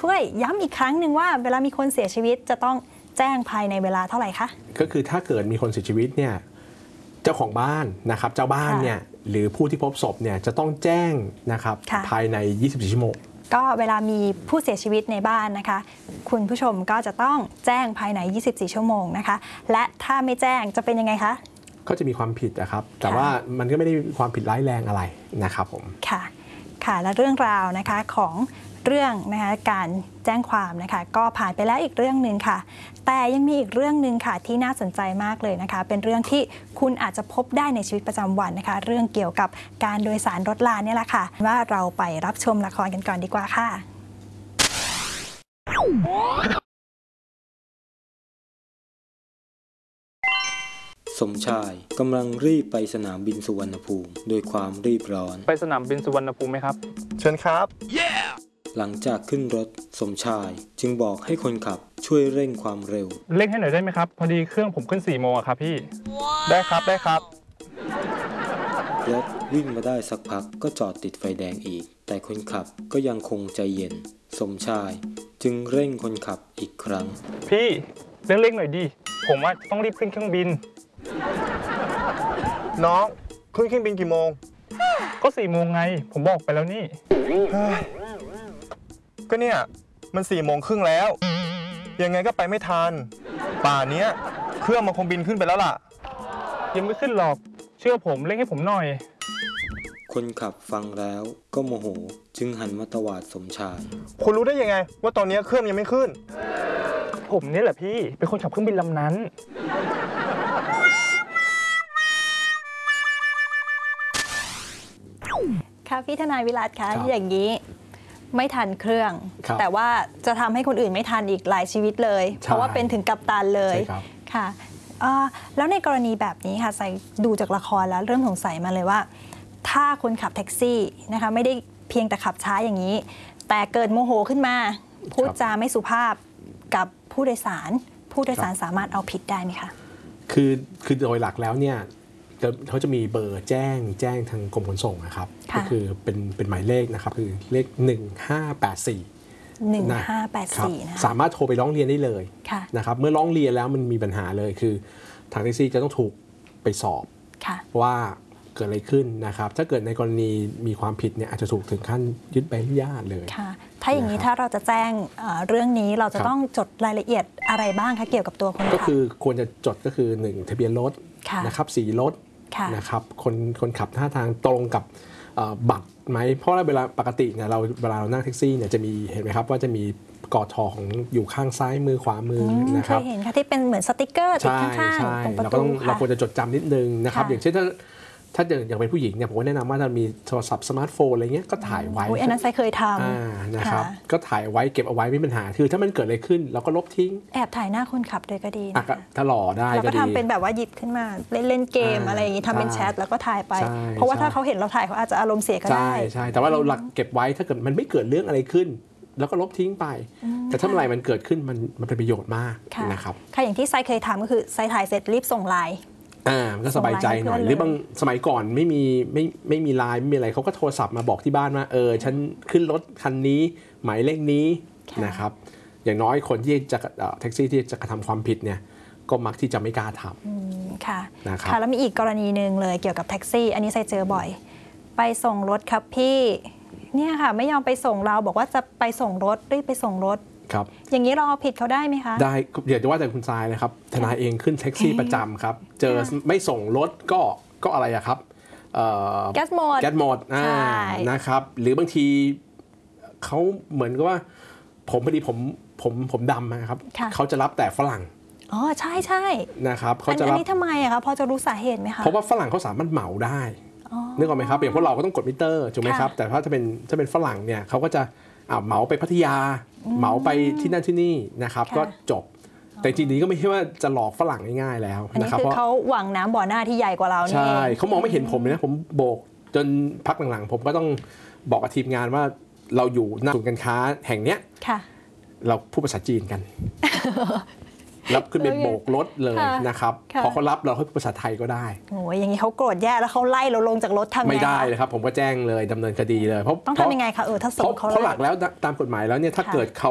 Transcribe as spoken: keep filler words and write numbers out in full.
ช่วยย้ำอีกครั้งหนึ่งว่าเวลามีคนเสียชีวิตจะต้องแจ้งภายในเวลาเท่าไหร่คะก็คือถ้าเกิดมีคนเสียชีวิตเนี่ยเจ้าของบ้านนะครับเจ้าบ้านเนี่ยหรือผู้ที่พบศพเนี่ยจะต้องแจ้งนะครับภายในยี่สิบสี่ชั่วโมงก็เวลามีผู้เสียชีวิตในบ้านนะคะคุณผู้ชมก็จะต้องแจ้งภายในยี่สิบสี่ชั่วโมงนะคะและถ้าไม่แจ้งจะเป็นยังไงคะก็จะมีความผิดนะครับแต่ว่ามันก็ไม่ได้มีความผิดร้ายแรงอะไรนะครับผมค่ะค่ะและเรื่องราวนะคะของเรื่องนะคะการแจ้งความนะคะก็ผ่านไปแล้วอีกเรื่องหนึ่งค่ะแต่ยังมีอีกเรื่องหนึ่งค่ะที่น่าสนใจมากเลยนะคะเป็นเรื่องที่คุณอาจจะพบได้ในชีวิตประจำวันนะคะเรื่องเกี่ยวกับการโดยสารรถรางนี่แหละค่ะว่าเราไปรับชมละครกันก่อนดีกว่าค่ะสมชายกำลังรีบไปสนามบินสุวรรณภูมิโดยความรีบร้อนไปสนามบินสุวรรณภูมิไหมครับเชิญครับ yeah! หลังจากขึ้นรถสมชายจึงบอกให้คนขับช่วยเร่งความเร็วเร่งให้หน่อยได้ไหมครับพอดีเครื่องผมขึ้นสี่โมงอะครับพี่ wow. ได้ครับได้ครับรถวิ่งมาได้สักพักก็จอดติดไฟแดงอีกแต่คนขับก็ยังคงใจเย็นสมชายจึงเร่งคนขับอีกครั้งพี่เร่งเร่งหน่อยดิผมว่าต้องรีบขึ้นเครื่องบินน้องขึ้นเครื่องบินกี่โมงก็สี่โมงไงผมบอกไปแล้วนี่ก็เนี่ยมันสี่โมงครึ่งแล้วยังไงก็ไปไม่ทันป่าเนี้ยเครื่องมันคงบินขึ้นไปแล้วล่ะยังไม่ขึ้นหรอกเชื่อผมเร่งให้ผมหน่อยคนขับฟังแล้วก็โมโหจึงหันมาตวาดสมชายคุณรู้ได้ยังไงว่าตอนนี้เครื่องยังไม่ขึ้นผมนี่แหละพี่เป็นคนขับเครื่องบินลำนั้นค่ะพี่ทนายวิรัตคะอย่างนี้ไม่ทันเครื่องแต่ว่าจะทำให้คนอื่นไม่ทันอีกหลายชีวิตเลยเพราะว่าเป็นถึงกัปตันเลยค่ะแล้วในกรณีแบบนี้ค่ะใส่ดูจากละครแล้วเริ่มสงสัยมาเลยว่าถ้าคนขับแท็กซี่นะคะไม่ได้เพียงแต่ขับช้าอย่างนี้แต่เกิดโมโหขึ้นมาพูดจาไม่สุภาพกับผู้โดยสารผู้โดยสารสามารถเอาผิดได้ไหมคะคือคือโดยหลักแล้วเนี่ยเขาจะมีเบอร์แจ้งแจ้งทางกรมขนส่งนะครับก็คือเป็นเป็นหมายเลขนะครับคือเลขหนึ่งห้าแปดสี่หนึ่งห้าแปดสี่นะสามารถโทรไปร้องเรียนได้เลยนะครับเมื่อร้องเรียนแล้วมันมีปัญหาเลยคือทางแท็กซี่จะต้องถูกไปสอบว่าเกิดอะไรขึ้นนะครับถ้าเกิดในกรณีมีความผิดเนี่ยอาจจะถูกถึงขั้นยึดใบอนุญาตเลยค่ะถ้าอย่างนี้ถ้าเราจะแจ้งเรื่องนี้เราจะต้องจดรายละเอียดอะไรบ้างคะเกี่ยวกับตัวคนขับก็คือควรจะจดก็คือหนึ่งทะเบียนรถนะครับสีรถนะครับคนคนขับท่าทางตรงกับบัตรไหมเพราะเวลาปกติเนี่ยเราเวลาเรานั่งแท็กซี่เนี่ยจะมีเห็นไหมครับว่าจะมีกอทอของอยู่ข้างซ้ายมือขวามือนะครับเคยเห็นค่ะที่เป็นเหมือนสติกเกอร์ติดข้างๆตรงประตูเราควรจะจดจำนิดนึงนะครับอย่างเช่นถ้าถ้าอย่างเป็นผู้หญิงเนี่ยผมก็แนะนำว่าถ้ามีโทรศัพท์สมาร์ทโฟนอะไรเงี้ยก็ถ่ายไว้อันนั้นใครเคยทำนะครับก็ถ่ายไว้เก็บเอาไว้ไม่มีปัญหาคือถ้ามันเกิดอะไรขึ้นเราก็ลบทิ้งแอบถ่ายหน้าคนขับเลยก็ดีนะคะถ้าหล่อได้ก็ดีแล้วก็ทำเป็นแบบว่าหยิบขึ้นมาเล่นเล่นเกมอะไรอย่างงี้ทำเป็นแชทแล้วก็ถ่ายไปเพราะว่าถ้าเขาเห็นเราถ่ายเขาอาจจะอารมณ์เสียก็ได้ใช่ใช่แต่ว่าเราหลักเก็บไว้ถ้าเกิดมันไม่เกิดเรื่องอะไรขึ้นแล้วก็ลบทิ้งไปแต่ถ้าเมื่อไหร่มันเกิดขึ้นมันมันเป็นประโยชน์มากนะครับค่ะอย่างที่ไซเคยทำก็คือไซถ่ายเสร็จรีบส่งไลน์อ่ามันก็สบายใจหน่อยหรือบางสมัยก่อนไม่มีไม่ไม่มีไลน์ไม่มีอะไรเขาก็โทรศัพท์มาบอกที่บ้านว่าเออฉันขึ้นรถคันนี้หมายเลขนี้นะครับอย่างน้อยคนที่จะแท็กซี่ที่จะกระทำความผิดเนี่ยก็มักที่จะไม่กล้าทำค่ะค่ะแล้วมีอีกกรณีหนึ่งเลยเกี่ยวกับแท็กซี่อันนี้ไซเจอบ่อยไปส่งรถครับพี่เนี่ยค่ะไม่ยอมไปส่งเราบอกว่าจะไปส่งรถรีบไปส่งรถครับอย่างนี้เราเอาผิดเขาได้ไหมคะได้เดี๋ยวจะว่าแต่คุณทรายเลยครับทนายเองขึ้นแท็กซี่ประจำครับเจอไม่ส่งรถก็ก็อะไรอะครับแก๊สหมดแก๊สหมดนะครับหรือบางทีเขาเหมือนกับว่าผมพอดีผมผมผมดำนะครับเขาจะรับแต่ฝรั่งอ๋อใช่ใช่นะครับเขาจะรับอันนี้ทำไมอะคะพอจะรู้สาเหตุไหมคะเพราะว่าฝรั่งเขาสามารถเหมาได้นึกออกไหมครับอย่างพวกเราก็ต้องกดมิเตอร์ถูกไหมครับแต่ถ้าจะเป็นถ้าเป็นฝรั่งเนี่ยเขาก็จะเหมาไปพัทยาเหมาไปที่นั่นที่นี่นะครับก็จบแต่จริงๆนี้ก็ไม่ใช่ว่าจะหลอกฝรั่งง่ายๆแล้วนะครับเพราะเขาหวังน้ำบ่อหน้าที่ใหญ่กว่าเราใช่เขามองไม่เห็นผมเลยนะผมโบกจนพักหลังๆผมก็ต้องบอกกับทีมงานว่าเราอยู่หน้าศูนย์การค้าแห่งเนี้ยเราพูดภาษาจีนกันรับขึ้นเป็นโบกรถเลยนะครับพอเขารับเราให้ภาษาไทยก็ได้โอ้ยอย่างนี้เขาโกรธแย่แล้วเขาไล่เราลงจากรถทำไงไม่ได้เลยครับผมก็แจ้งเลยดำเนินคดีเลยเพราะต้องทำยังไงคะเออถ้าส่งเขาเพราะหลักแล้วตามกฎหมายแล้วเนี่ยถ้าเกิดเขา